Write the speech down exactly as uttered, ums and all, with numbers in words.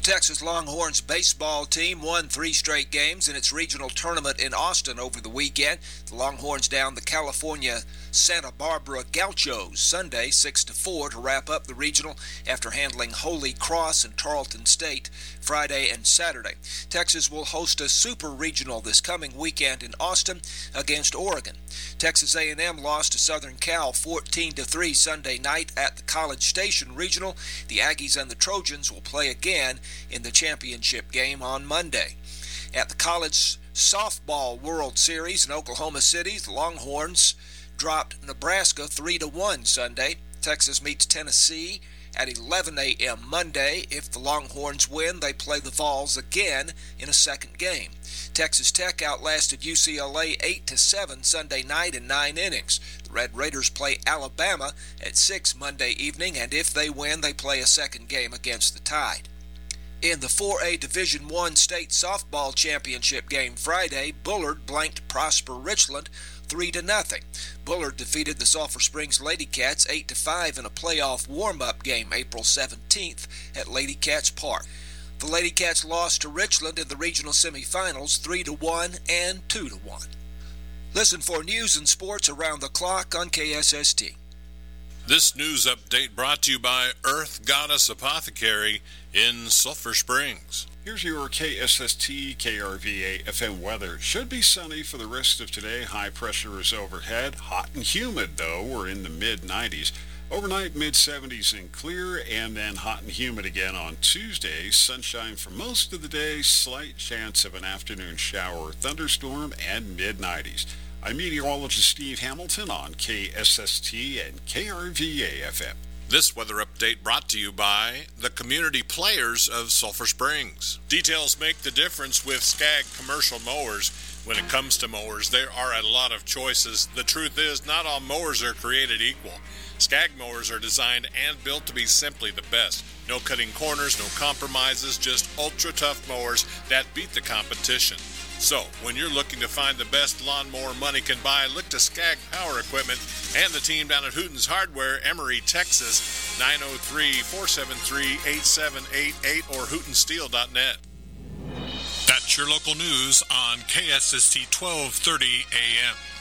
Texas Longhorns baseball team won three straight games in its regional tournament in Austin over the weekend. The Longhorns downed the California Santa Barbara Gauchos Sunday six to four to wrap up the regional after handling Holy Cross and Tarleton State Friday and Saturday. Texas will host a super regional this coming weekend in Austin against Oregon. Texas A and M lost to Southern Cal fourteen to three Sunday night at the College Station Regional. The Aggies and the Trojans will play again in the championship game on Monday. At the College Softball World Series in Oklahoma City, the Longhorns dropped Nebraska three to one Sunday. Texas meets Tennessee at eleven a.m. Monday. If the Longhorns win, they play the Vols again in a second game. Texas Tech outlasted U C L A eight to seven Sunday night in nine innings. The Red Raiders play Alabama at six Monday evening, and if they win, they play a second game against the Tide. In the four A Division one State Softball Championship game Friday, Bullard blanked Prosper Richland three to nothing. Bullard defeated the Sulphur Springs Lady Cats eight to five in a playoff warm-up game April seventeenth at Lady Cats Park. The Lady Cats lost to Richland in the regional semifinals three to one and two to one. Listen for news and sports around the clock on K S S T. This news update brought to you by Earth Goddess Apothecary in Sulphur Springs. Here's your K S S T K R V A F M weather. Should be sunny for the rest of today. High pressure is overhead. Hot and humid, though. We're in the mid nineties. Overnight, mid seventies and clear, and then hot and humid again on Tuesday. Sunshine for most of the day. Slight chance of an afternoon shower or thunderstorm, and mid nineties. I'm meteorologist Steve Hamilton on K S S T and K R V A F M. This weather update brought to you by the community players of Sulphur Springs. Details make the difference with Skag commercial mowers. When it comes to mowers, there are a lot of choices. The truth is, not all mowers are created equal. Skag mowers are designed and built to be simply the best. No cutting corners, no compromises, just ultra-tough mowers that beat the competition. So, when you're looking to find the best lawnmower money can buy, look to Skag Power Equipment and the team down at Hooten's Hardware, Emory, Texas, nine oh three, four seven three, eight seven eight eight or hooten steel dot net. That's your local news on K S S T twelve thirty A M.